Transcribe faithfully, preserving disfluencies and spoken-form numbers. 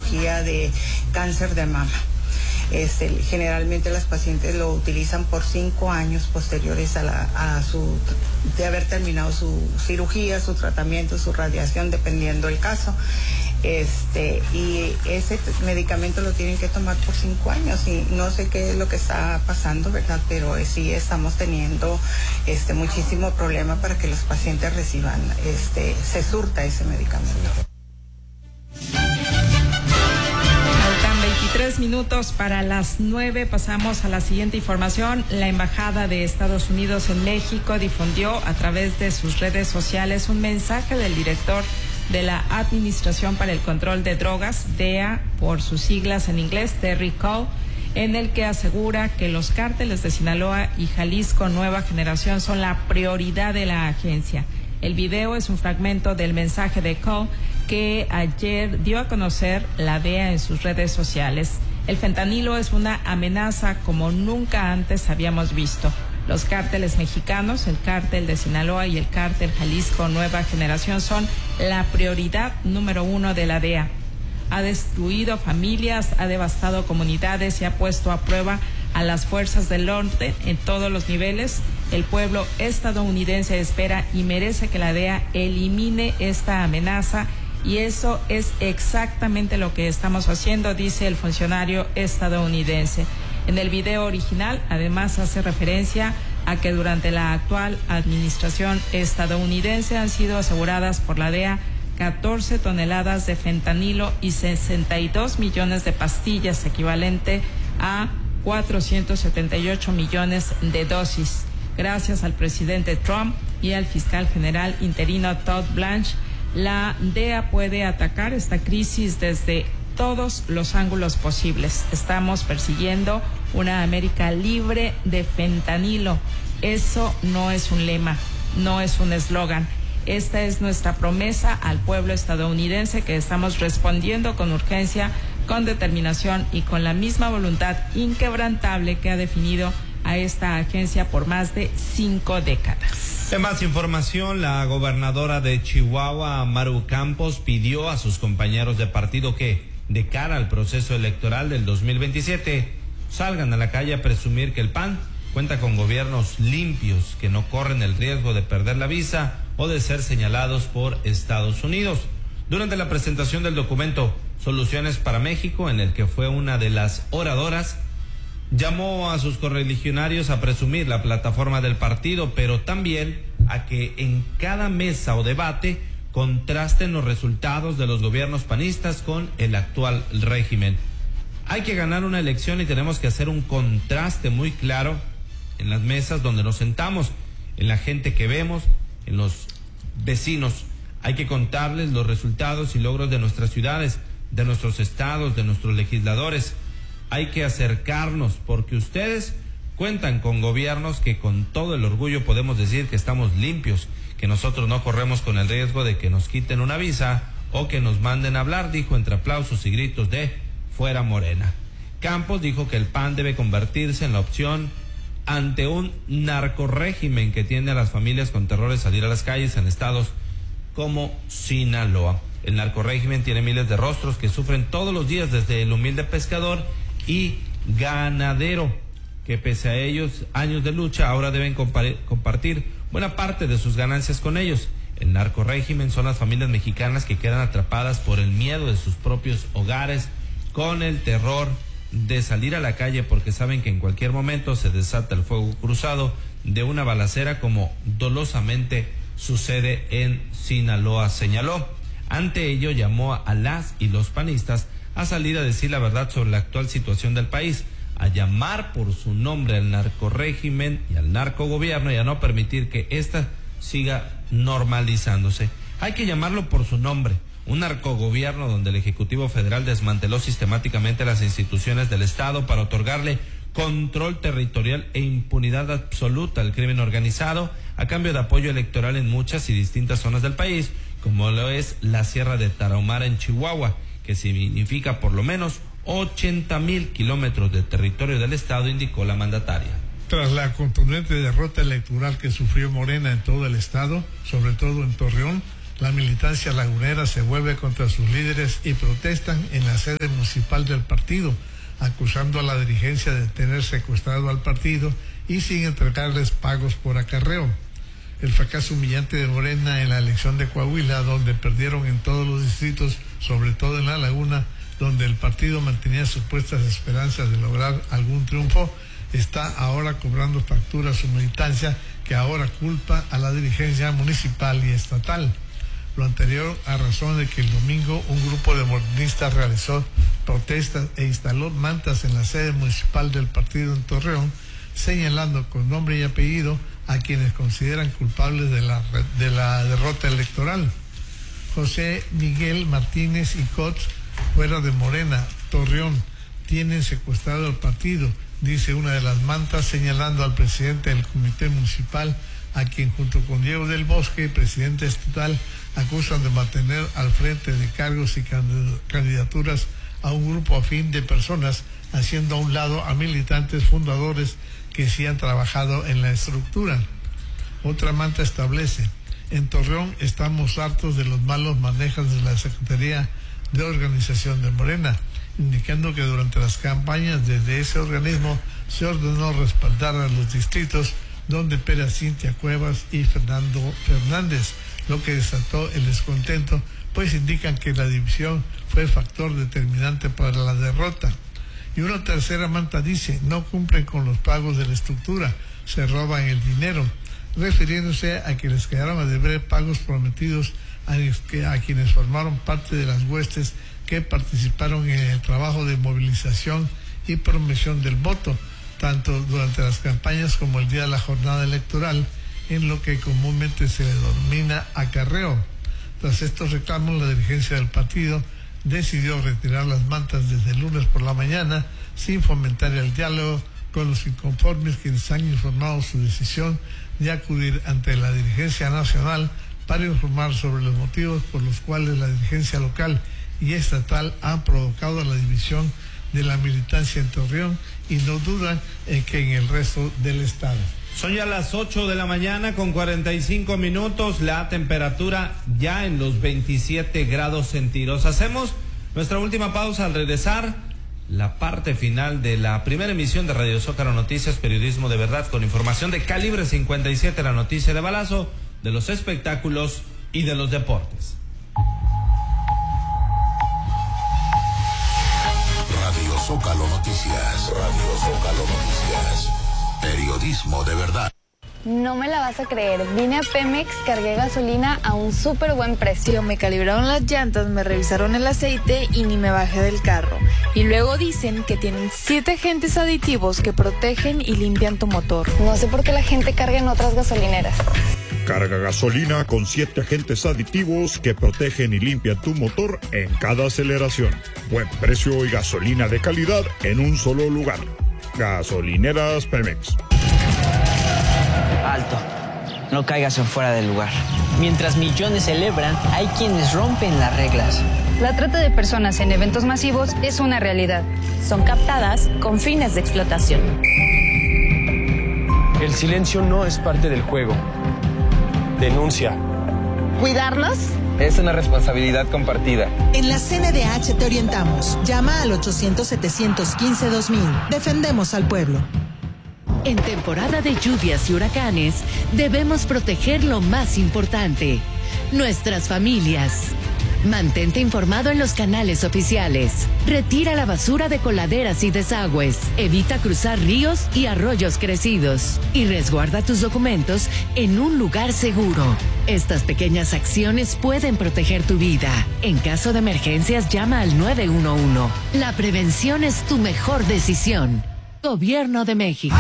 cirugía de cáncer de mama. Este, generalmente las pacientes lo utilizan por cinco años posteriores a, la, a su, de haber terminado su cirugía, su tratamiento, su radiación, dependiendo el caso. Este, y ese medicamento lo tienen que tomar por cinco años y no sé qué es lo que está pasando, ¿verdad? Pero sí estamos teniendo este, muchísimo problema para que los pacientes reciban, este, se surta ese medicamento. veintitrés minutos para las nueve. Pasamos a la siguiente información. La Embajada de Estados Unidos en México difundió a través de sus redes sociales un mensaje del director de la Administración para el Control de Drogas, D E A, por sus siglas en inglés, Terry Cole, en el que asegura que los cárteles de Sinaloa y Jalisco Nueva Generación son la prioridad de la agencia. El video es un fragmento del mensaje de Cole que ayer dio a conocer la D E A en sus redes sociales. El fentanilo es una amenaza como nunca antes habíamos visto. Los cárteles mexicanos, el cártel de Sinaloa y el cártel Jalisco Nueva Generación son la prioridad número uno de la D E A. Ha destruido familias, ha devastado comunidades y ha puesto a prueba a las fuerzas del orden en todos los niveles. El pueblo estadounidense espera y merece que la D E A elimine esta amenaza y eso es exactamente lo que estamos haciendo, dice el funcionario estadounidense. En el video original, además, hace referencia a que durante la actual administración estadounidense han sido aseguradas por la D E A catorce toneladas de fentanilo y sesenta y dos millones de pastillas, equivalente a cuatrocientos setenta y ocho millones de dosis. Gracias al presidente Trump y al fiscal general interino Todd Blanche, la D E A puede atacar esta crisis desde todos los ángulos posibles. Estamos persiguiendo una América libre de fentanilo. Eso no es un lema, no es un eslogan. Esta es nuestra promesa al pueblo estadounidense, que estamos respondiendo con urgencia, con determinación y con la misma voluntad inquebrantable que ha definido a esta agencia por más de cinco décadas. En más información, la gobernadora de Chihuahua, Maru Campos, pidió a sus compañeros de partido que, de cara al proceso electoral del dos mil veintisiete, salgan a la calle a presumir que el P A N cuenta con gobiernos limpios que no corren el riesgo de perder la visa o de ser señalados por Estados Unidos. Durante la presentación del documento Soluciones para México, en el que fue una de las oradoras, llamó a sus correligionarios a presumir la plataforma del partido, pero también a que en cada mesa o debate contrasten los resultados de los gobiernos panistas con el actual régimen. Hay que ganar una elección y tenemos que hacer un contraste muy claro en las mesas donde nos sentamos, en la gente que vemos, en los vecinos. Hay que contarles los resultados y logros de nuestras ciudades, de nuestros estados, de nuestros legisladores. Hay que acercarnos porque ustedes cuentan con gobiernos que con todo el orgullo podemos decir que estamos limpios, que nosotros no corremos con el riesgo de que nos quiten una visa o que nos manden a hablar, dijo entre aplausos y gritos de fuera Morena. Campos dijo que el P A N debe convertirse en la opción ante un narcorrégimen que tiende a las familias con terror de salir a las calles en estados como Sinaloa. El narcorrégimen tiene miles de rostros que sufren todos los días, desde el humilde pescador y ganadero, que pese a ellos años de lucha ahora deben compartir buena parte de sus ganancias con ellos. El narcorrégimen son las familias mexicanas que quedan atrapadas por el miedo de sus propios hogares, con el terror de salir a la calle porque saben que en cualquier momento se desata el fuego cruzado de una balacera, como dolosamente sucede en Sinaloa, señaló. Ante ello llamó a las y los panistas a salir a decir la verdad sobre la actual situación del país, a llamar por su nombre al narcorrégimen y al narcogobierno y a no permitir que ésta siga normalizándose. Hay que llamarlo por su nombre. Un narcogobierno donde el Ejecutivo Federal desmanteló sistemáticamente las instituciones del Estado para otorgarle control territorial e impunidad absoluta al crimen organizado a cambio de apoyo electoral en muchas y distintas zonas del país, como lo es la Sierra de Tarahumara en Chihuahua, que significa por lo menos ochenta mil kilómetros de territorio del Estado, indicó la mandataria. Tras la contundente derrota electoral que sufrió Morena en todo el Estado, sobre todo en Torreón, La militancia lagunera se vuelve contra sus líderes y protestan en la sede municipal del partido, acusando a la dirigencia de tener secuestrado al partido y sin entregarles pagos por acarreo. El fracaso humillante de Morena en la elección de Coahuila, donde perdieron en todos los distritos, sobre todo en La Laguna, donde el partido mantenía supuestas esperanzas de lograr algún triunfo, está ahora cobrando factura a su militancia, que ahora culpa a la dirigencia municipal y estatal. Lo anterior a razón de que el domingo un grupo de morenistas realizó protestas e instaló mantas en la sede municipal del partido en Torreón, señalando con nombre y apellido a quienes consideran culpables de la, de la derrota electoral. José Miguel Martínez y Cots, fuera de Morena, Torreón, tienen secuestrado al partido, dice una de las mantas, señalando al presidente del comité municipal, a quien junto con Diego del Bosque, presidente estatal, acusan de mantener al frente de cargos y candidaturas a un grupo afín de personas, haciendo a un lado a militantes fundadores que sí han trabajado en la estructura. Otra manta establece: en Torreón estamos hartos de los malos manejos de la Secretaría de Organización de Morena, indicando que durante las campañas desde ese organismo se ordenó respaldar a los distritos donde opera Cintia Cuevas y Fernando Fernández, lo que desató el descontento, pues indican que la división fue factor determinante para la derrota. Y una tercera manta dice: no cumplen con los pagos de la estructura, se roban el dinero, refiriéndose a que les quedaron a deber pagos prometidos a, a quienes formaron parte de las huestes que participaron en el trabajo de movilización y promoción del voto, tanto durante las campañas como el día de la jornada electoral, en lo que comúnmente se le denomina acarreo. Tras estos reclamos, la dirigencia del partido decidió retirar las mantas desde el lunes por la mañana, sin fomentar el diálogo con los inconformes, quienes han informado su decisión de acudir ante la dirigencia nacional para informar sobre los motivos por los cuales la dirigencia local y estatal han provocado la división de la militancia en Torreón, y no dudan en que en el resto del estado. Son ya las ocho de la mañana con cuarenta y cinco minutos, la temperatura ya en los veintisiete grados centígrados. Hacemos nuestra última pausa. Al regresar, la parte final de la primera emisión de Radio Zócalo Noticias, periodismo de verdad con información de calibre cincuenta y siete, la noticia de balazo, de los espectáculos y de los deportes. Radio Zócalo Noticias, Radio Zócalo Noticias, periodismo de verdad. No me la vas a creer, vine a Pemex, cargué gasolina a un súper buen precio. Me calibraron las llantas, me revisaron el aceite y ni me bajé del carro. Y luego dicen que tienen siete agentes aditivos que protegen y limpian tu motor. No sé por qué la gente carga en otras gasolineras. Carga gasolina con siete agentes aditivos que protegen y limpian tu motor en cada aceleración. Buen precio y gasolina de calidad en un solo lugar. Gasolineras Pemex. Alto, no caigas en fuera del lugar. Mientras millones celebran, hay quienes rompen las reglas. La trata de personas en eventos masivos es una realidad. Son captadas con fines de explotación. El silencio no es parte del juego. Denuncia. ¿Cuidarnos? Es una responsabilidad compartida. En la C N D H te orientamos. Llama al ochocientos, setecientos quince, dos mil. Defendemos al pueblo. En temporada de lluvias y huracanes, debemos proteger lo más importante: nuestras familias. Mantente informado en los canales oficiales. Retira la basura de coladeras y desagües. Evita cruzar ríos y arroyos crecidos. Y resguarda tus documentos en un lugar seguro. Estas pequeñas acciones pueden proteger tu vida. En caso de emergencias, llama al nueve uno uno. La prevención es tu mejor decisión. Gobierno de México.